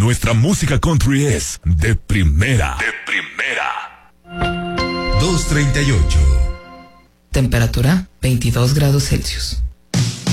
nuestra música country es de primera. De primera. 2:38. Temperatura 22 grados Celsius.